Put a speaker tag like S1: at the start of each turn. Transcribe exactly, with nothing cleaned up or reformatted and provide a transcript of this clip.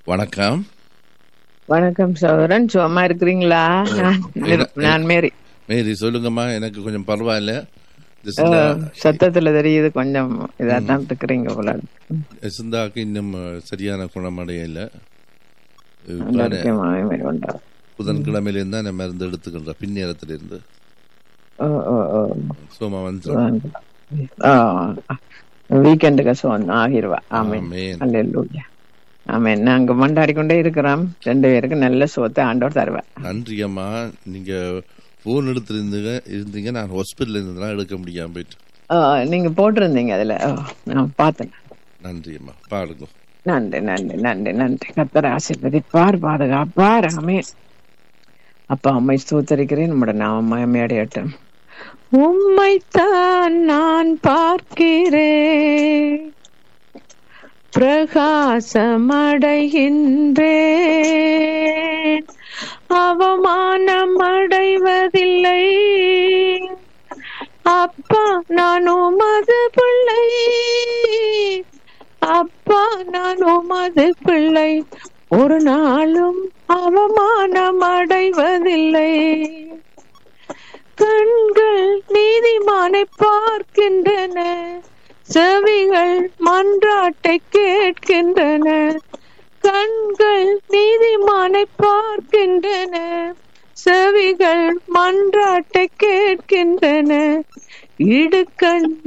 S1: வணக்கம்.
S2: வணக்கம் சகோதரன், சும்மா இருக்கிறீங்களா? நான்
S1: என்ன-
S2: நான் மேரி.
S1: மேரி சொல்லுங்கம்மா. எனக்கு கொஞ்சம் பரவாயில்ல. இந்த
S2: ஆ,
S1: சிந்தா
S2: சத்தத்துல தெரியுது கொஞ்சம் இதா தான் இருக்கிறீங்க போல.
S1: சிந்தாக்கு இன்னும் அஹ், சரியான குணமடையல.
S2: ஆரோக்கியமாக மேரி உண்டா?
S1: புதன்கிழமையிலிருந்து தான் நான் மருந்து எடுத்துக்கின்ற பின்னேரத்திலிருந்து
S2: ஓ ஓ ஓ
S1: சோமா வந்து
S2: வீக்கெண்டுக்கு சோன் ஆகிருவா. ஆமேன்.
S1: ஆமென்.
S2: அல்லேலூயா. ஆமேன். நாங்க மண்டாடி கொண்டே இருக்கிறோம். ரெண்டு பேருக்கு நல்ல சுகத்தை ஆண்டவர் தருவேன்.
S1: நன்றி அம்மா. நீங்க போன் எடுத்திருந்தீங்க இருந்தீங்க நான் ஹாஸ்பிட்டல் இருந்ததுலாம் எடுக்க முடியாம போயிட்டு.
S2: ஆ, நீங்க போட்டிருந்தீங்க அதுல. ஓ, நான் பார்த்தேன்.
S1: நன்றி அம்மா. பாடுங்க.
S2: நன்றி நன்றி நன்றி நன்றி. கர்த்தர் ஆசீர்வதிப்பார், பாதுகாப்பார். ஆமென். அப்பா, உம்மை ஸ்தோத்தரிக்கிறேன். நம்முடைய நாமம் மகிமையடையட்டும். உம்மைத்தான் நான் பார்க்கிறேன், பிரகாசமடைகின்றேன், அவமானம் அடைவதில்லை. அப்பா, நான் உமது பிள்ளை, அப்பா, நான் உமது பிள்ளை, ஒரு நாளும் அவமானம் அடைவதில்லை. கண்கள் நீதிமானை பார்க்கின்றன, செவிகள் மன்றாட்டை கேட்கின்றன. கண்கள் நீதிமானை பார்க்கின்றன, செவிகள் மன்றாட்டை கேட்கின்றன. இடுக்கண்